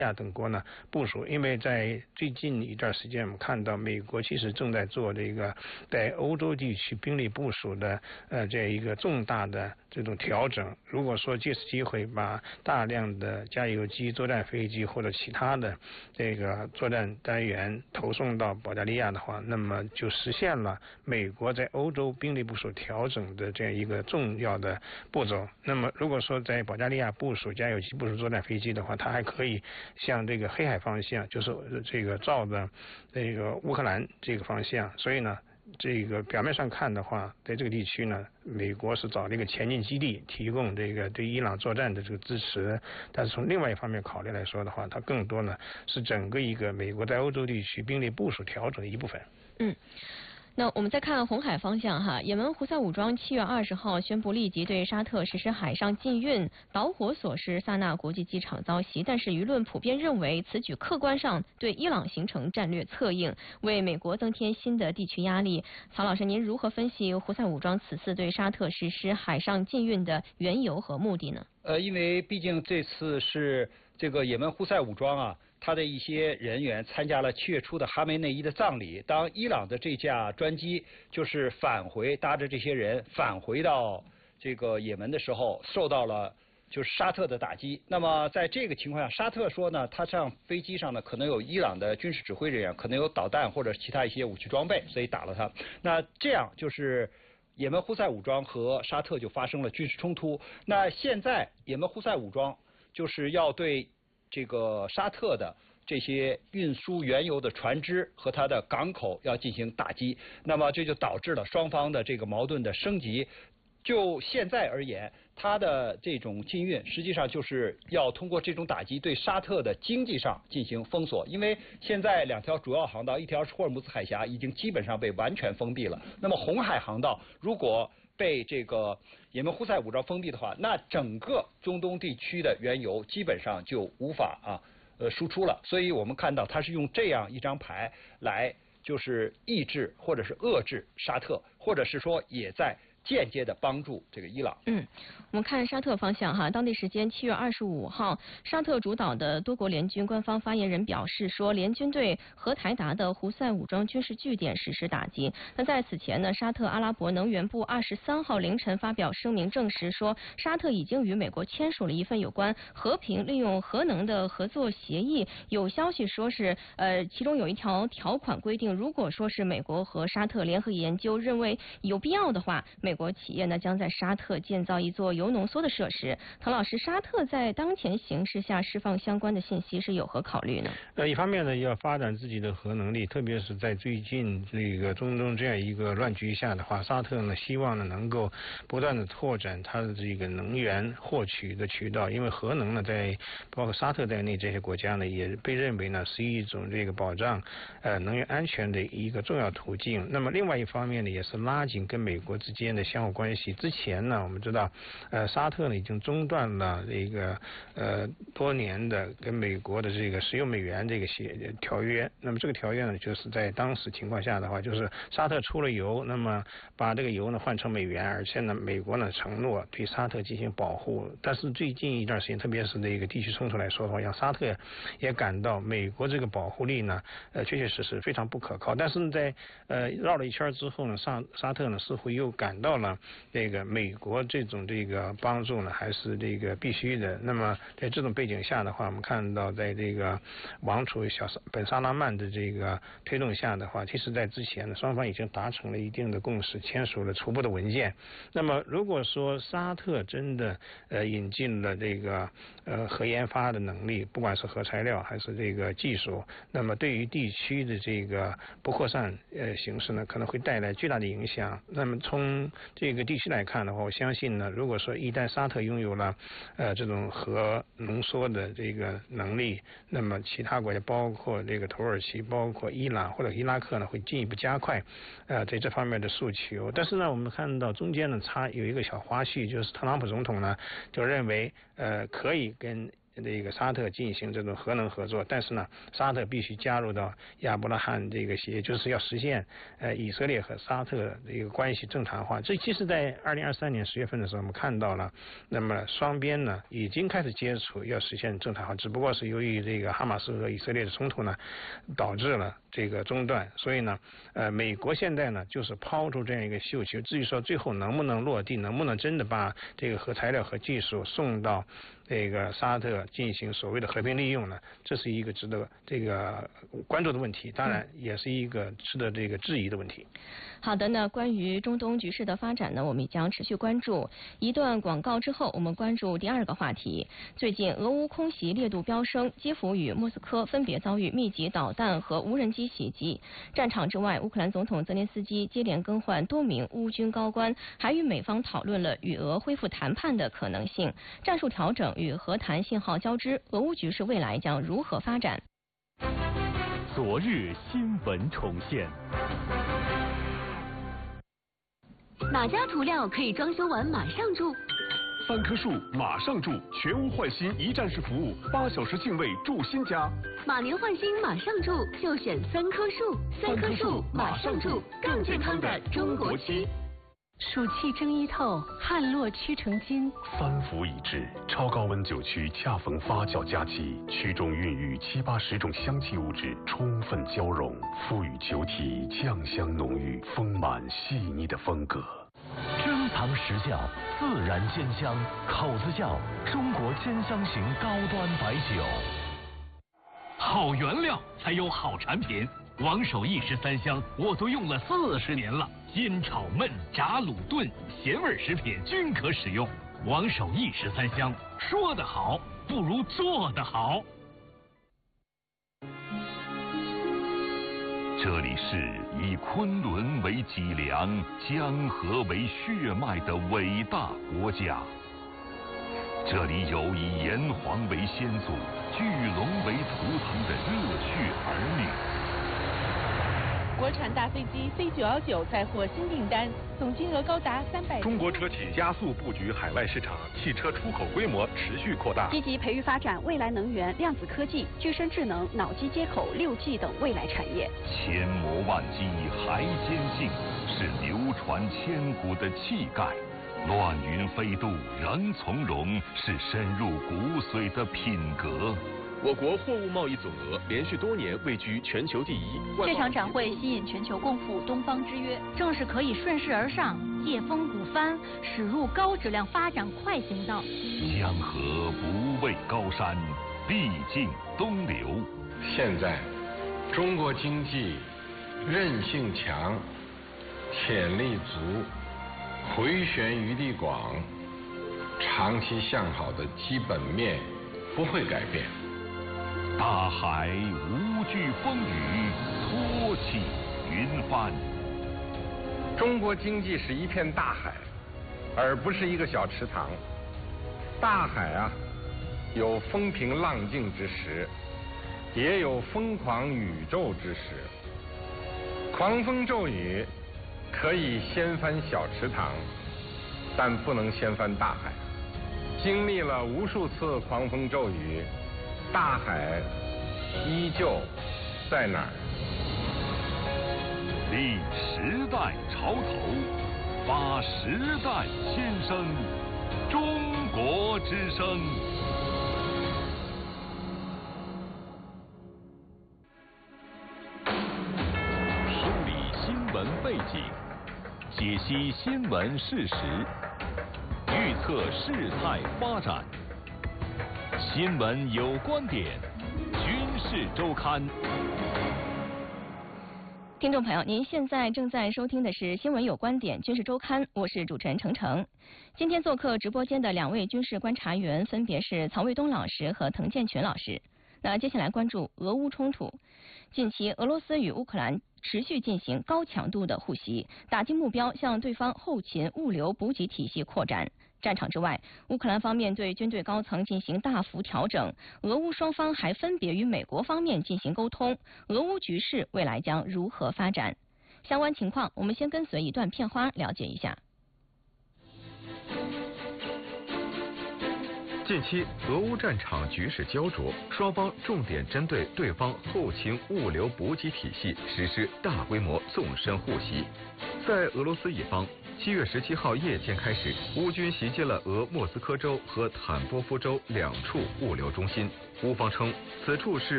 亚等国呢部署，因为在最近一段时间，我们看到美国其实正在做这个在欧洲地区兵力部署的这一个重大的这种调整。如果说借此机会把大量的加油机、作战飞机或者其他的这个作战单元投送到保加利亚的话，那么就实现了美国在欧洲兵力部署调整的这样一个重要的步骤。那么如果说在保加利亚部署加油机、部署作战飞机的话，它还可以向这个黑海方向，就是这个照的这个乌克兰这个方向。所以呢，这个表面上看的话，在这个地区呢，美国是找了一个前进基地，提供这个对伊朗作战的这个支持。但是从另外一方面考虑来说的话，它更多呢是整个一个美国在欧洲地区兵力部署调整的一部分。 那我们再看红海方向哈，也门胡塞武装7月20号宣布立即对沙特实施海上禁运，导火索是萨那国际机场遭袭，但是舆论普遍认为此举客观上对伊朗形成战略策应，为美国增添新的地区压力。曹老师，您如何分析胡塞武装此次对沙特实施海上禁运的缘由和目的呢？ 因为毕竟这次是这个也门胡塞武装啊，他的一些人员参加了7月初的哈梅内伊的葬礼。当伊朗的这架专机就是搭着这些人返回到这个也门的时候，受到了就是沙特的打击。那么在这个情况下，沙特说呢，他上飞机上呢可能有伊朗的军事指挥人员，可能有导弹或者其他一些武器装备，所以打了他。那这样就是也门胡塞武装和沙特就发生了军事冲突。那现在也门胡塞武装就是要对这个沙特的这些运输原油的船只和它的港口要进行打击，那么这就导致了双方的这个矛盾的升级。就现在而言，它的这种禁运实际上就是要通过这种打击对沙特的经济上进行封锁，因为现在2条主要航道，一条是霍尔木兹海峡已经基本上被完全封闭了，那么红海航道如果被这个也门胡塞武装封闭的话，那整个中东地区的原油基本上就无法输出了。所以我们看到它是用这样一张牌来就是抑制或者是遏制沙特，或者是说也在间接的帮助这个伊朗。 我们看沙特方向哈，当地时间7月25号，沙特主导的多国联军官方发言人表示说，联军对荷台达的胡塞武装军事据点实施打击。那在此前呢，沙特阿拉伯能源部23号凌晨发表声明，证实说，沙特已经与美国签署了一份有关和平利用核能的合作协议。有消息说是其中有一条条款规定，如果说是美国和沙特联合研究认为有必要的话，美国企业呢将在沙特建造一座铀浓缩的设施。唐老师，沙特在当前形势下释放相关的信息是有何考虑呢？ 一方面呢，要发展自己的核能力，特别是在最近这个中东这样一个乱局下的话，沙特呢希望呢能够不断的拓展它的这个能源获取的渠道，因为核能呢在包括沙特在内这些国家呢也被认为呢是一种这个保障能源安全的一个重要途径。那么另外一方面呢，也是拉紧跟美国之间的相互关系。之前呢，我们知道沙特呢已经中断了这个多年的跟美国的这个石油美元这个条约。那么这个条约呢，就是在当时情况下的话，就是沙特出了油，那么把这个油呢换成美元，而且呢美国呢承诺对沙特进行保护。但是最近一段时间，特别是这个地区冲突来说的话，让沙特也感到美国这个保护力呢确确实实非常不可靠。但是呢在绕了一圈之后呢，沙特呢似乎又感到了这个美国这种这个帮助呢还是这个必须的。那么在这种背景下的话，我们看到在这个王储本萨拉曼的这个推动下的话，其实在之前呢双方已经达成了一定的共识，签署了初步的文件。那么如果说沙特真的引进了这个核研发的能力，不管是核材料还是这个技术，那么对于地区的这个不扩散形势呢可能会带来巨大的影响。那么从这个地区来看的话，我相信呢，如果说一旦沙特拥有了这种核浓缩的这个能力，那么其他国家包括这个土耳其、包括伊朗或者伊拉克呢会进一步加快在这方面的诉求。但是呢，我们看到中间呢有一个小花絮，就是特朗普总统呢就认为可以跟这个沙特进行这种核能合作，但是呢，沙特必须加入到亚伯拉罕这个协议，就是要实现以色列和沙特这个关系正常化。这其实在2023年10月份的时候，我们看到了，那么双边呢已经开始接触，要实现正常化，只不过是由于这个哈马斯和以色列的冲突呢，导致了这个中断。所以呢，美国现在呢就是抛出这样一个绣球，至于说最后能不能落地，能不能真的把这个核材料和技术送到这个沙特进行所谓的和平利用呢，这是一个值得这个关注的问题，当然也是一个值得这个质疑的问题。 好的呢，关于中东局势的发展呢，我们也将持续关注。一段广告之后，我们关注第二个话题。最近俄乌空袭烈度飙升，基辅与莫斯科分别遭遇密集导弹和无人机袭击。战场之外，乌克兰总统泽连斯基接连更换多名乌军高官，还与美方讨论了与俄恢复谈判的可能性。战术调整与和谈信号交织，俄乌局势未来将如何发展？ 昨日新闻重现。 哪家涂料可以装修完马上住 3棵树马上住，全屋换新一站式服务，8小时净位住新家。 马年换新马上住，就选3棵树。3棵树马上住，更健康的中国漆。 暑气蒸衣透，汗落屈成金。 3伏已至，超高温酒曲恰逢发酵佳期，曲中孕育7、80种香气物质充分交融，赋予球体酱香浓郁、丰满细腻的风格。 珍藏实窖，自然鲜香，口子窖，中国鲜香型高端白酒。好原料才有好产品，王守义13香我都用了40年了。煎炒焖炸卤炖咸味食品均可使用。王守义13香，说得好不如做得好。这里是以昆仑为脊梁、江河为血脉的伟大国家。这里有以炎黄为先祖、巨龙为图腾的热血儿女。 国产大飞机 C919再获新订单，总金额高达300。 中国车企加速布局海外市场，汽车出口规模持续扩大， 积极培育发展未来能源、量子科技、具身智能、脑机接口、6G 等未来产业。 千磨万击还坚劲，是流传千古的气概；乱云飞渡仍从容，是深入骨髓的品格。 我国货物贸易总额连续多年位居全球第一。 这场展会吸引全球共赴东方之约，正是可以顺势而上，借风鼓帆，驶入高质量发展快行道。 江河不畏高山，必尽东流。 现在，中国经济韧性强，潜力足，回旋余地广，长期向好的基本面不会改变。 大海无惧风雨，托起云帆。 中国经济是一片大海，而不是一个小池塘。大海啊，有风平浪静之时，也有疯狂宇宙之时。狂风骤雨可以掀翻小池塘，但不能掀翻大海。经历了无数次狂风骤雨，大海依旧在哪儿？ 立时代潮头，发时代先声，中国之声。 梳理新闻背景，解析新闻事实，预测事态发展。新闻有观点，军事周刊。 听众朋友，您现在正在收听的是《新闻有观点·军事周刊》，我是主持人程程。今天做客直播间的2位军事观察员分别是曹卫东老师和滕建群老师。那接下来关注俄乌冲突。近期，俄罗斯与乌克兰持续进行高强度的互袭，打击目标向对方后勤物流补给体系扩展。战场之外，乌克兰方面对军队高层进行大幅调整，俄乌双方还分别与美国方面进行沟通。俄乌局势未来将如何发展？相关情况，我们先跟随一段片花了解一下。 近期俄乌战场局势焦灼，双方重点针对对方后勤物流补给体系实施大规模纵深互袭。在俄罗斯一方，7月17号夜间开始，乌军袭击了俄莫斯科州和坦波夫州2处物流中心。乌方称，此处是